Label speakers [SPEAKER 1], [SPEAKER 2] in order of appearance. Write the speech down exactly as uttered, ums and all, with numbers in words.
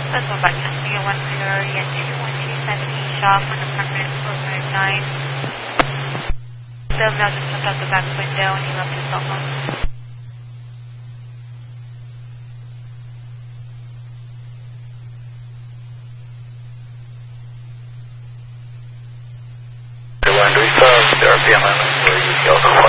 [SPEAKER 1] That's all back testing at one zero, yeah, two one two seven E sharp on apartment four five nine. They've now just stepped out the back window and he left his cell phone.
[SPEAKER 2] One three five, R P M, where you go.